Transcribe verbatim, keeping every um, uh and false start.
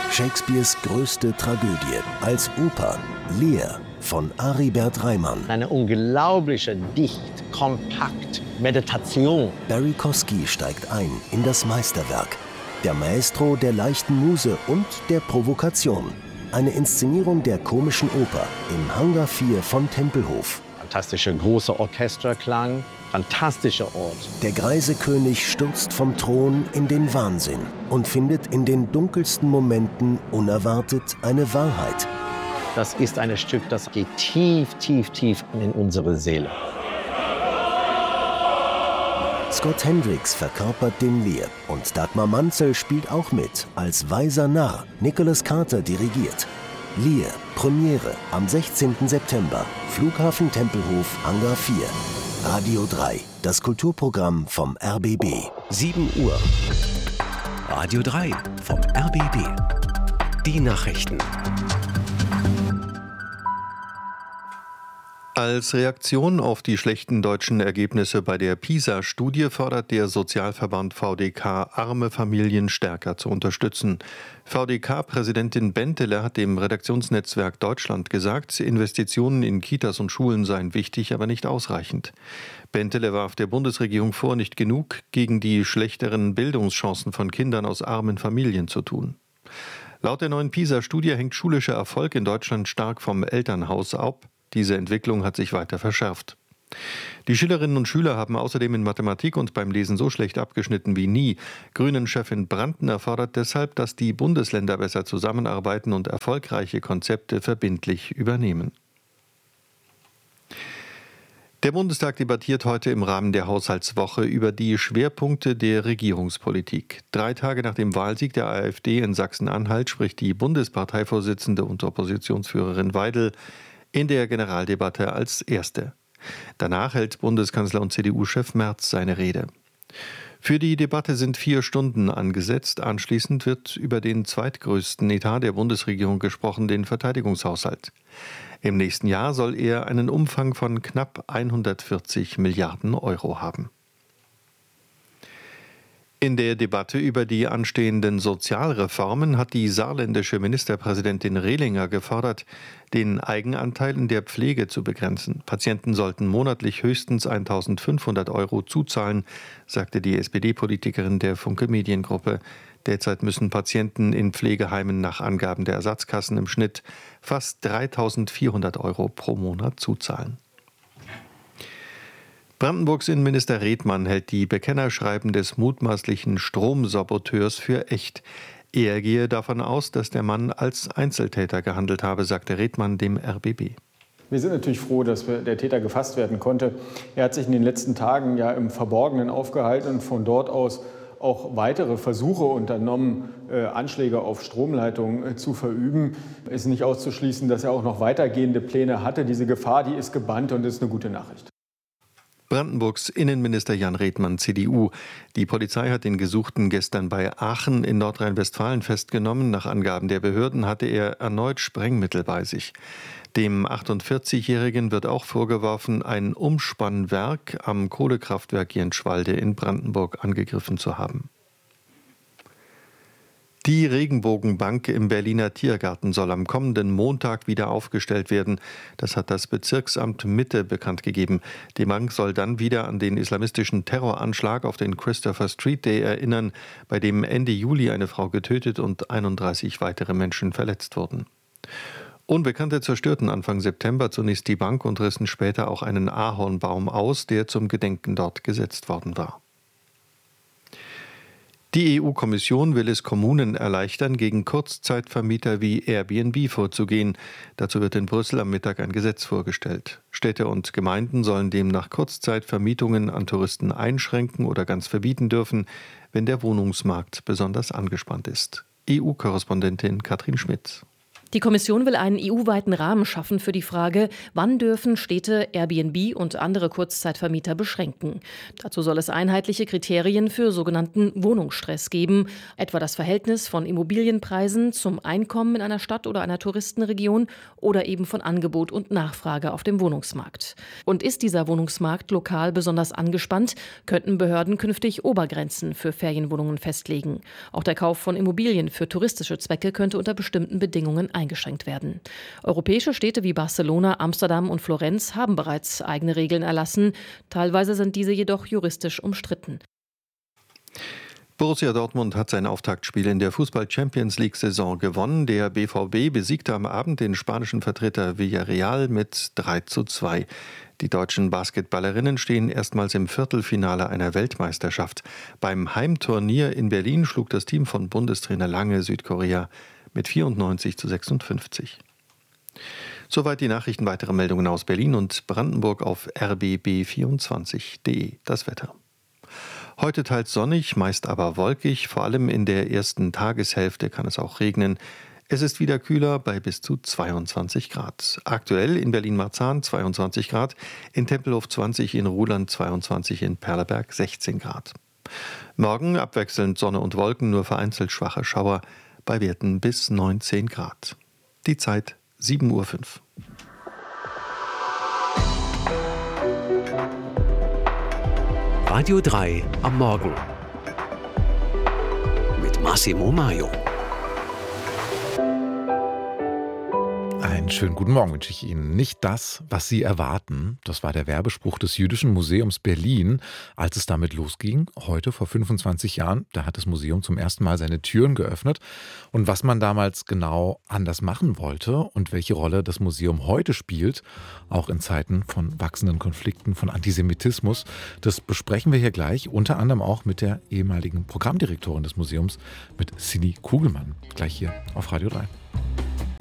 Shakespeares größte Tragödie als Oper Lear von Aribert Reimann. Eine unglaubliche, dicht, kompakt Meditation. Barry Kosky steigt ein in das Meisterwerk. Der Maestro der leichten Muse und der Provokation. Eine Inszenierung der komischen Oper im Hangar vier von Tempelhof. Fantastischer großer Orchesterklang, fantastischer Ort. Der greise König stürzt vom Thron in den Wahnsinn und findet in den dunkelsten Momenten unerwartet eine Wahrheit. Das ist ein Stück, das geht tief, tief, tief in unsere Seele. Scott Hendricks verkörpert den Lear und Dagmar Manzel spielt auch mit als weiser Narr. Nicholas Carter dirigiert. Lear, Premiere am sechzehnten September, Flughafen Tempelhof, Hangar vier. Radio drei, das Kulturprogramm vom R B B. sieben Uhr. Radio drei vom R B B. Die Nachrichten. Als Reaktion auf die schlechten deutschen Ergebnisse bei der PISA-Studie fordert der Sozialverband V D K, arme Familien stärker zu unterstützen. V D K-Präsidentin Bentele hat dem Redaktionsnetzwerk Deutschland gesagt, Investitionen in Kitas und Schulen seien wichtig, aber nicht ausreichend. Bentele warf der Bundesregierung vor, nicht genug gegen die schlechteren Bildungschancen von Kindern aus armen Familien zu tun. Laut der neuen PISA-Studie hängt schulischer Erfolg in Deutschland stark vom Elternhaus ab. Diese Entwicklung hat sich weiter verschärft. Die Schülerinnen und Schüler haben außerdem in Mathematik und beim Lesen so schlecht abgeschnitten wie nie. Grünen-Chefin Brandner fordert deshalb, dass die Bundesländer besser zusammenarbeiten und erfolgreiche Konzepte verbindlich übernehmen. Der Bundestag debattiert heute im Rahmen der Haushaltswoche über die Schwerpunkte der Regierungspolitik. Drei Tage nach dem Wahlsieg der AfD in Sachsen-Anhalt spricht die Bundesparteivorsitzende und Oppositionsführerin Weidel in der Generaldebatte als Erste. Danach hält Bundeskanzler und C D U-Chef Merz seine Rede. Für die Debatte sind vier Stunden angesetzt. Anschließend wird über den zweitgrößten Etat der Bundesregierung gesprochen, den Verteidigungshaushalt. Im nächsten Jahr soll er einen Umfang von knapp hundertvierzig Milliarden Euro haben. In der Debatte über die anstehenden Sozialreformen hat die saarländische Ministerpräsidentin Rehlinger gefordert, den Eigenanteil in der Pflege zu begrenzen. Patienten sollten monatlich höchstens eintausendfünfhundert Euro zuzahlen, sagte die S P D-Politikerin der Funke Mediengruppe. Derzeit müssen Patienten in Pflegeheimen nach Angaben der Ersatzkassen im Schnitt fast dreitausendvierhundert Euro pro Monat zuzahlen. Brandenburgs Innenminister Redmann hält die Bekennerschreiben des mutmaßlichen Stromsaboteurs für echt. Er gehe davon aus, dass der Mann als Einzeltäter gehandelt habe, sagte Redmann dem R B B. Wir sind natürlich froh, dass der Täter gefasst werden konnte. Er hat sich in den letzten Tagen ja im Verborgenen aufgehalten und von dort aus auch weitere Versuche unternommen, Anschläge auf Stromleitungen zu verüben. Es ist nicht auszuschließen, dass er auch noch weitergehende Pläne hatte. Diese Gefahr, die ist gebannt und ist eine gute Nachricht. Brandenburgs Innenminister Jan Redmann, C D U. Die Polizei hat den Gesuchten gestern bei Aachen in Nordrhein-Westfalen festgenommen. Nach Angaben der Behörden hatte er erneut Sprengmittel bei sich. Dem achtundvierzigjährigen wird auch vorgeworfen, ein Umspannwerk am Kohlekraftwerk Jenschwalde in Brandenburg angegriffen zu haben. Die Regenbogenbank im Berliner Tiergarten soll am kommenden Montag wieder aufgestellt werden. Das hat das Bezirksamt Mitte bekannt gegeben. Die Bank soll dann wieder an den islamistischen Terroranschlag auf den Christopher Street Day erinnern, bei dem Ende Juli eine Frau getötet und einunddreißig weitere Menschen verletzt wurden. Unbekannte zerstörten Anfang September zunächst die Bank und rissen später auch einen Ahornbaum aus, der zum Gedenken dort gesetzt worden war. Die E U-Kommission will es Kommunen erleichtern, gegen Kurzzeitvermieter wie Airbnb vorzugehen. Dazu wird in Brüssel am Mittag ein Gesetz vorgestellt. Städte und Gemeinden sollen demnach Kurzzeitvermietungen an Touristen einschränken oder ganz verbieten dürfen, wenn der Wohnungsmarkt besonders angespannt ist. E U-Korrespondentin Katrin Schmidt. Die Kommission will einen E U-weiten Rahmen schaffen für die Frage, wann dürfen Städte Airbnb und andere Kurzzeitvermieter beschränken. Dazu soll es einheitliche Kriterien für sogenannten Wohnungsstress geben, etwa das Verhältnis von Immobilienpreisen zum Einkommen in einer Stadt oder einer Touristenregion oder eben von Angebot und Nachfrage auf dem Wohnungsmarkt. Und ist dieser Wohnungsmarkt lokal besonders angespannt, könnten Behörden künftig Obergrenzen für Ferienwohnungen festlegen. Auch der Kauf von Immobilien für touristische Zwecke könnte unter bestimmten Bedingungen eingeschränkt werden. Europäische Städte wie Barcelona, Amsterdam und Florenz haben bereits eigene Regeln erlassen. Teilweise sind diese jedoch juristisch umstritten. Borussia Dortmund hat sein Auftaktspiel in der Fußball-Champions-League-Saison gewonnen. Der B V B besiegte am Abend den spanischen Vertreter Villarreal mit drei zu zwei. Die deutschen Basketballerinnen stehen erstmals im Viertelfinale einer Weltmeisterschaft. Beim Heimturnier in Berlin schlug das Team von Bundestrainer Lange Südkorea mit vierundneunzig zu sechsundfünfzig. Soweit die Nachrichten. Weitere Meldungen aus Berlin und Brandenburg auf r b b vierundzwanzig punkt de. Das Wetter. Heute teils sonnig, meist aber wolkig. Vor allem in der ersten Tageshälfte kann es auch regnen. Es ist wieder kühler bei bis zu zweiundzwanzig Grad. Aktuell in Berlin-Marzahn zweiundzwanzig Grad, in Tempelhof zwanzig, in Ruhland zweiundzwanzig, in Perleberg sechzehn Grad. Morgen abwechselnd Sonne und Wolken, nur vereinzelt schwache Schauer bei Werten bis neunzehn Grad. Die Zeit sieben Uhr fünf. Radio drei am Morgen mit Massimo Maio. Einen schönen guten Morgen wünsche ich Ihnen. Nicht das, was Sie erwarten. Das war der Werbespruch des Jüdischen Museums Berlin, als es damit losging. Heute vor fünfundzwanzig Jahren, da hat das Museum zum ersten Mal seine Türen geöffnet. Und was man damals genau anders machen wollte und welche Rolle das Museum heute spielt, auch in Zeiten von wachsenden Konflikten, von Antisemitismus, das besprechen wir hier gleich, unter anderem auch mit der ehemaligen Programmdirektorin des Museums, mit Cindy Kugelmann, gleich hier auf Radio drei.